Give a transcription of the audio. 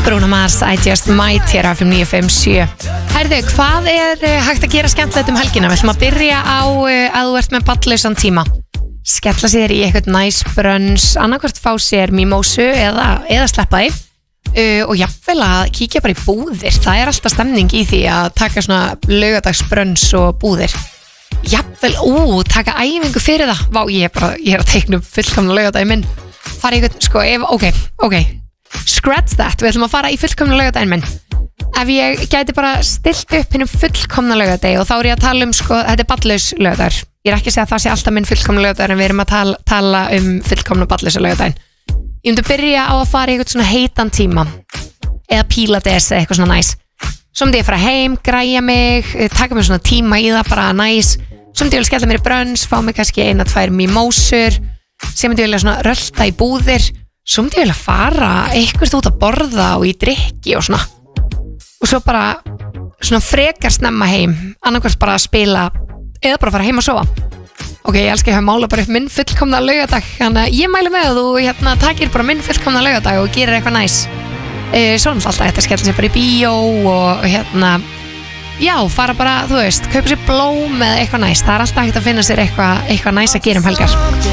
Bruno Mars, I Just Might hér af 957. Herðu, hvað hægt að gera skemmtilegt helgina? Við ætlum að byrja á að þú ert með balllausan tíma. Skella sér í eitthvað næs brönns, annarkvort fá sér mimósu eða sleppa því. Og jafnvel að kíkja bara í búðir. Það alltaf stemning í því að taka svona laugardagsbrönns og búðir. Jafnvel, taka æfingu fyrir það. Vá, ég er að teikna upp fullkomna laugardaginn minn. Fara í eitthvað, sko, ok. Scratch that, við ætlum að fara í fullkomna laugardaginn minn. Ef ég gæti bara stilt upp hinnum fullkomna laugardegi og þá ég að tala sko, þetta balllaus laugardagur. Ég ekki að segja að það sé alltaf minn fullkomna laugardagur en við erum að tala fullkomna balllausa laugardaginn. Ég myndi byrja á að fara í eitthvað svona heitan tíma eða pílates eða eitthvað svona næs. Svo myndi ég fara heim, græja mig, taka mér svona tíma í það, bara næs. Svo myndi ég skella mér í brönns, fá mig kannski 1-2 mimósur. Svo myndi ég vilja svona rölda í búðir. Svo myndi ég vilja fara eitthvað út að borða og í drykki og svona. Og svo bara svona frekar snemma heim, annarkvæmst bara að spila eða bara fara heim og sofa. Ok, ég elska að hafa mála bara upp minn fullkomna laugardag, þannig að ég mæli með að þú takir bara minn fullkomna laugardag og gerir eitthvað næs. Svo alltaf þetta skella sér bara í bíó og já, fara bara, þú veist, kaupa sér blóm eða eitthvað næs. Það alltaf hægt að finna sér eitthvað næs að gera helgar.